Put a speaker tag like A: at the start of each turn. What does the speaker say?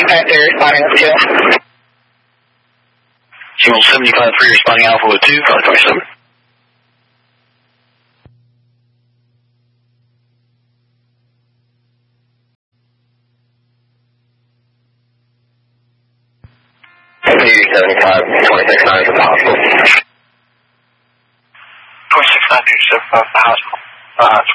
A: Impact area responding with 2.
B: Signal 75-3 responding Alpha with 2, 527.
C: U75, 26-9 from the hospital.
B: 26-9, 75 from the hospital.